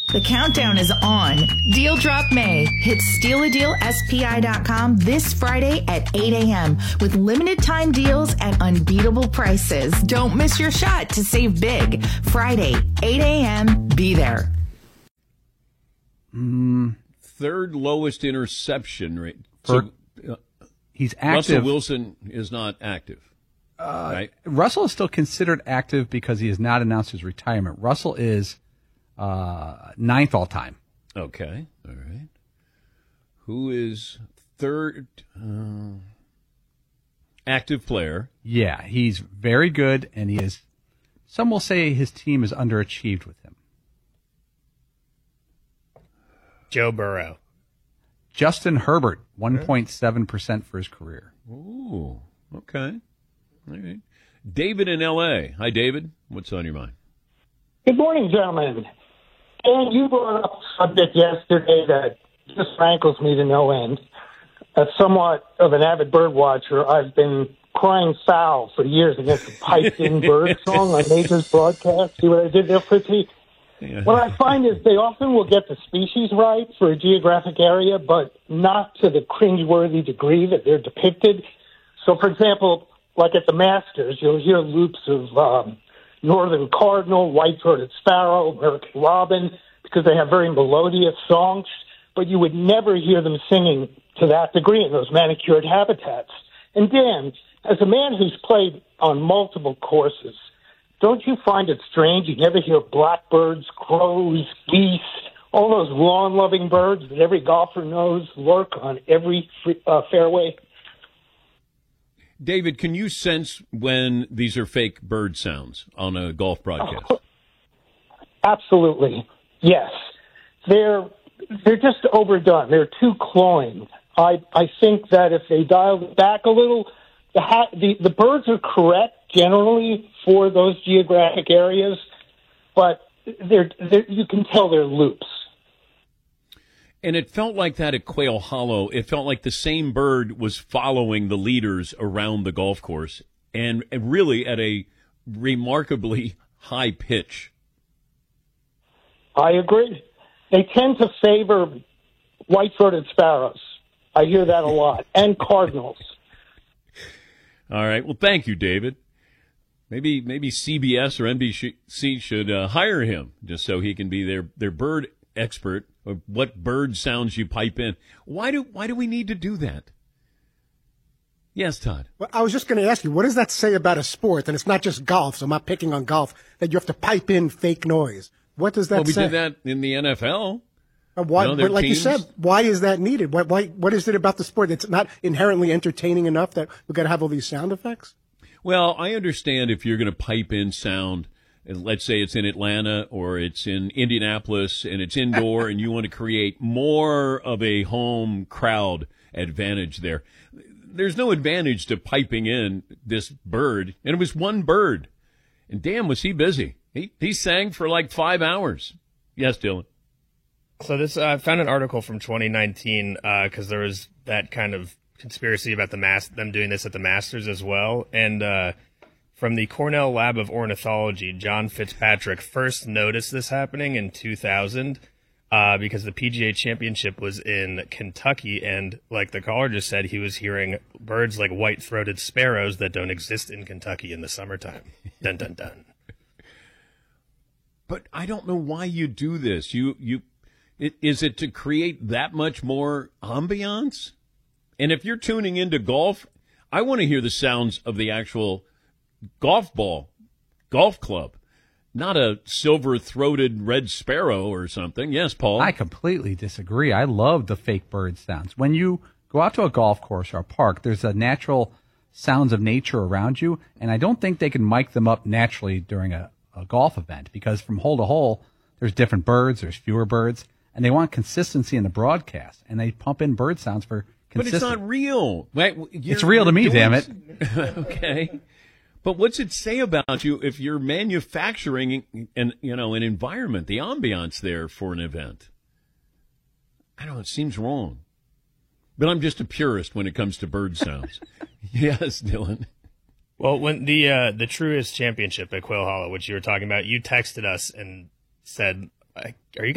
The countdown is on. Deal Drop May hits stealadealspi.com this Friday at 8 a.m. with limited time deals at unbeatable prices. Don't miss your shot to save big. Friday, 8 a.m. Be there. Third lowest interception rate. He's active. Russell Wilson is not active. Right? Russell is still considered active because he has not announced his retirement. Russell is ninth all time. Okay. All right. Who is third active player? Yeah, he's very good, and he is. Some will say his team is underachieved with him. Joe Burrow. Justin Herbert, 1.7% for his career. Ooh, okay. All right. David in L.A. Hi, David. What's on your mind? Good morning, gentlemen. And you brought up a subject yesterday that just rankles me to no end. As somewhat of an avid bird watcher, I've been crying foul for years against the piped-in bird song on Nature's broadcast. See what I did there, Fritzy? Yeah. What I find is they often will get the species right for a geographic area, but not to the cringeworthy degree that they're depicted. So, for example, like at the Masters, you'll hear loops of northern cardinal, white-throated sparrow, American robin, because they have very melodious songs, but you would never hear them singing to that degree in those manicured habitats. And Dan, as a man who's played on multiple courses, don't you find it strange you never hear blackbirds, crows, geese, all those lawn-loving birds that every golfer knows lurk on every fairway? David, can you sense when these are fake bird sounds on a golf broadcast? Absolutely, yes. They're just overdone. They're too cloying. I think that if they dialed it back a little, the birds are correct generally for those geographic areas, but you can tell they're loops. And it felt like that at Quail Hollow. It felt like the same bird was following the leaders around the golf course, and really at a remarkably high pitch. I agree. They tend to favor white-throated sparrows. I hear that a lot, and cardinals. All right. Well, thank you, David. Maybe CBS or NBC should hire him just so he can be their bird expert of what bird sounds you pipe in. Why do we need to do that? Yes, Todd. Well, I was just going to ask you, what does that say about a sport? And it's not just golf, so I'm not picking on golf, that you have to pipe in fake noise. What does that say? We did that in the NFL. Why, but like teams. you said, why is that needed? What is it about the sport that's not inherently entertaining enough that we've got to have all these sound effects? Well, I understand if you're going to pipe in sound, and let's say it's in Atlanta or it's in Indianapolis and it's indoor and you want to create more of a home crowd advantage there. There's no advantage to piping in this bird. And it was one bird. And damn, was he busy. He sang for like 5 hours. Yes, Dylan. So I found an article from 2019 because there was that kind of conspiracy about them doing this at the Masters as well. And from the Cornell Lab of Ornithology, John Fitzpatrick first noticed this happening in 2000 because the PGA Championship was in Kentucky. And like the caller just said, he was hearing birds like white-throated sparrows that don't exist in Kentucky in the summertime. Dun, dun, dun. But I don't know why you do this. Is it to create that much more ambiance? And if you're tuning into golf, I want to hear the sounds of the actual golf club, not a silver-throated red sparrow or something. Yes, Paul? I completely disagree. I love the fake bird sounds. When you go out to a golf course or a park, there's a natural sounds of nature around you, and I don't think they can mic them up naturally during a golf event because from hole to hole, there's different birds, there's fewer birds, and they want consistency in the broadcast, and they pump in bird sounds for consistency. But it's not real. It's real to me, damn it. Okay. But what's it say about you if you're manufacturing an environment, the ambiance there for an event? I don't know, it seems wrong. But I'm just a purist when it comes to bird sounds. Yes, Dylan. Well, when the Truist Championship at Quail Hollow, which you were talking about, you texted us and said, "Are you